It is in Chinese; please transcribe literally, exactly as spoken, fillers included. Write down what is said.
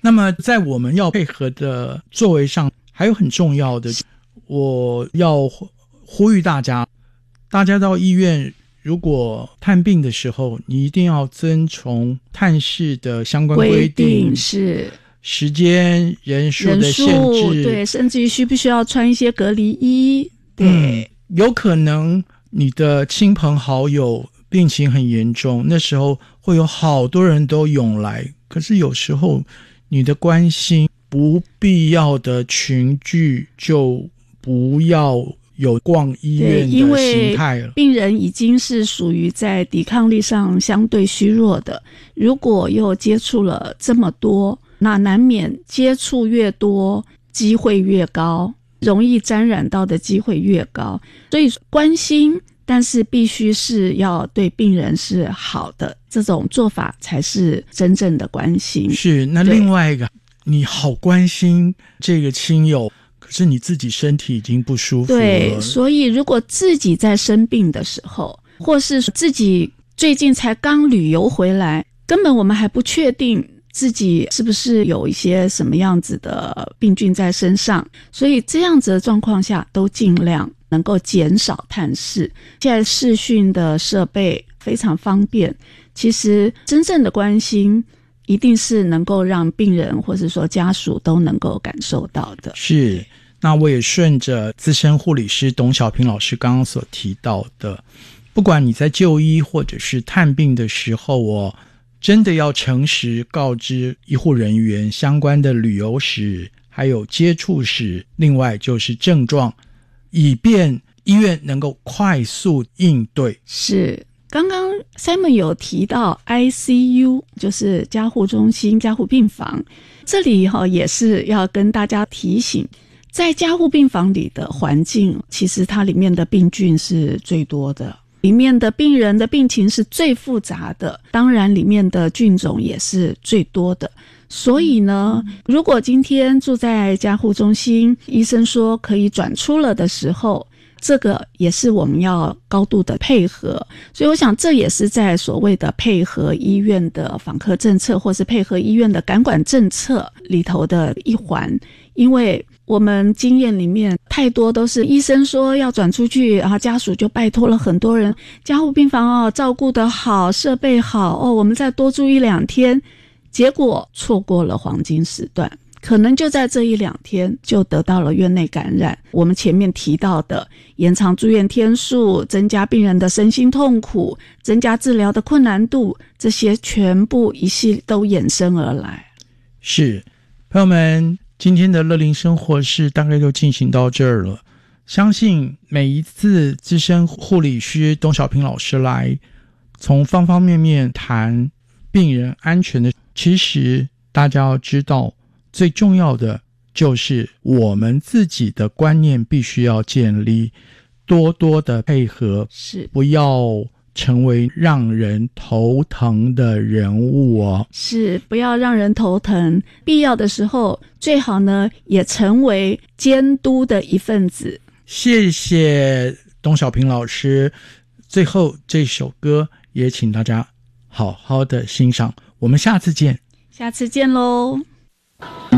那么在我们要配合的作为上，还有很重要的，我要呼吁大家，大家到医院如果探病的时候，你一定要遵从探视的相关规定， 规定是时间、人数的限制， 对，甚至于需不需要穿一些隔离衣，对、 嗯，有可能你的亲朋好友病情很严重，那时候会有好多人都涌来，可是有时候你的关心不必要的群聚就不要有逛医院的形态了。 病人已经是属于在抵抗力上相对虚弱的，如果又接触了这么多，那难免接触越多机会越高，容易沾染到的机会越高，所以关心但是必须是要对病人是好的，这种做法才是真正的关心。 是，那另外一个，你好关心这个亲友，可是你自己身体已经不舒服了。 对，所以如果自己在生病的时候，或是自己最近才刚旅游回来，根本我们还不确定自己是不是有一些什么样子的病菌在身上，所以这样子的状况下都尽量能够减少探视。现在视讯的设备非常方便，其实真正的关心一定是能够让病人或是说家属都能够感受到的。 是，那我也顺着资深护理师董小平老师刚刚所提到的，不管你在就医或者是探病的时候哦，真的要诚实告知医护人员相关的旅游史还有接触史，另外就是症状，以便医院能够快速应对。 是，刚刚 Simon 有提到 I C U， 就是加护中心、加护病房，这里也是要跟大家提醒，在加护病房里的环境，其实它里面的病菌是最多的，里面的病人的病情是最复杂的，当然里面的菌种也是最多的。所以呢，如果今天住在加护中心，医生说可以转出了的时候，这个也是我们要高度的配合。所以我想这也是在所谓的配合医院的访客政策，或是配合医院的感管政策里头的一环。因为我们经验里面太多都是医生说要转出去，然后家属就拜托了很多人，加护病房哦照顾得好，设备好哦，我们再多住一两天，结果错过了黄金时段，可能就在这一两天就得到了院内感染。我们前面提到的延长住院天数，增加病人的身心痛苦，增加治疗的困难度，这些全部一系都衍生而来。 是，朋友们，今天的乐龄生活室大概就进行到这儿了。相信每一次资深护理师董小平老师来，从方方面面谈病人安全的，其实大家要知道，最重要的就是我们自己的观念必须要建立，多多的配合， 是不要成为让人头疼的人物哦。 是，不要让人头疼，必要的时候最好呢也成为监督的一份子。 谢谢董小平老师，最后这首歌也请大家好好的欣赏，我们下次见。 下次见喽。